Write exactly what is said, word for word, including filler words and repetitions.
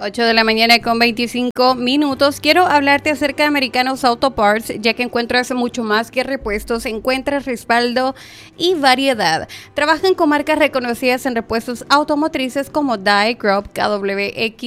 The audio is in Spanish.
ocho de la mañana con veinticinco minutos. Quiero hablarte acerca de Americanos Auto Parts, ya que encuentras mucho más que repuestos, encuentras respaldo y variedad. Trabajan con marcas reconocidas en repuestos automotrices como Dye, Grubb, K W X,